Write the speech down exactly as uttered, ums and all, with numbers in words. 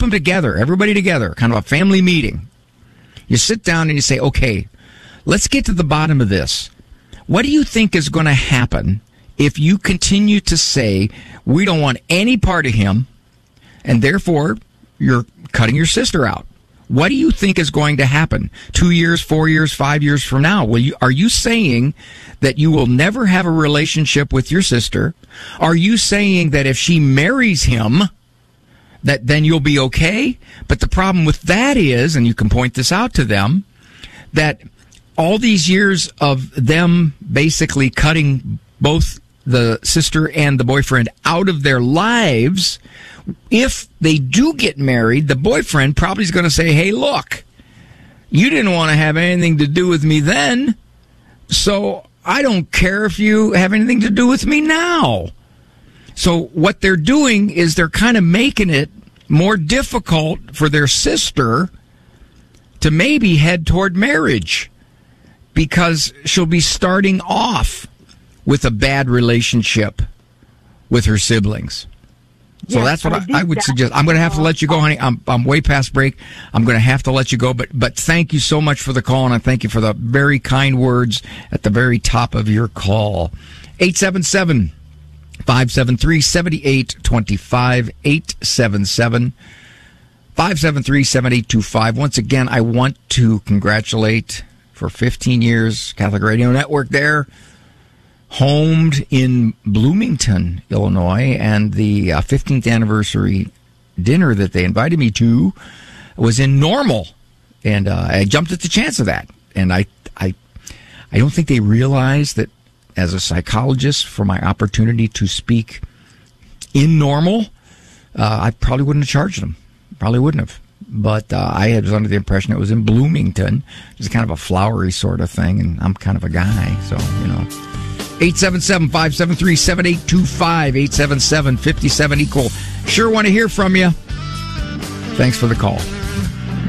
them together, everybody together, kind of a family meeting. You sit down and you say, okay, let's get to the bottom of this. What do you think is going to happen if you continue to say, we don't want any part of him, and therefore you're cutting your sister out? What do you think is going to happen two years, four years, five years from now? Will you, are you saying that you will never have a relationship with your sister? Are you saying that if she marries him, that then you'll be okay? But the problem with that is, and you can point this out to them, that all these years of them basically cutting both the sister and the boyfriend out of their lives, if they do get married, the boyfriend probably is going to say, hey, look, you didn't want to have anything to do with me then, so I don't care if you have anything to do with me now. So what they're doing is they're kind of making it more difficult for their sister to maybe head toward marriage, because she'll be starting off with a bad relationship with her siblings. So yes, that's what I, I, I would suggest. I'm going to have to let you go, honey. I'm I'm way past break. I'm going to have to let you go. But but thank you so much for the call, and I thank you for the very kind words at the very top of your call. eight seven seven, five seven three, seven eight two five, eight seven seven, five seven three, seven eight two five. Once again, I want to congratulate, for fifteen years, Catholic Radio Network there, homed in Bloomington, Illinois, and the uh, fifteenth anniversary dinner that they invited me to was in Normal, and uh, I jumped at the chance of that. And I, I, I don't think they realized that as a psychologist, for my opportunity to speak in Normal, uh, I probably wouldn't have charged them. Probably wouldn't have. But uh, I was under the impression it was in Bloomington. It's kind of a flowery sort of thing, and I'm kind of a guy, so, you know. eight seven seven, five seven three, seven eight two five, eight seven seven, five seven equal. Sure want to hear from you. Thanks for the call.